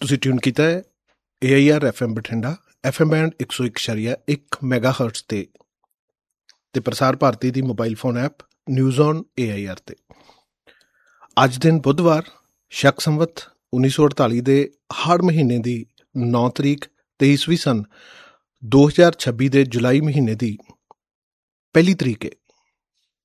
ਤੁਸੀਂ ਟਿਊਨ ਕੀਤਾ ਹੈ AIR FM Bathinda, FM band 101.1 ਮੈਗਾਹਰਟਜ਼ ਤੇ ਪ੍ਰਸਾਰ ਭਾਰਤੀ ਦੀ mobile phone app news on AIR ਤੇ। ਅੱਜ ਦਿਨ ਬੁੱਧਵਾਰ, ਸ਼ਕ ਸੰਵਤ 1948 ਦੇ ਹਾੜ ਮਹੀਨੇ ਦੀ 9 ਤਰੀਕ ਤੇ ਈਸਵੀ ਸਨ 2026 ਦੇ ਜੁਲਾਈ ਮਹੀਨੇ ਦੀ 1 ਤਰੀਕ ਹੈ।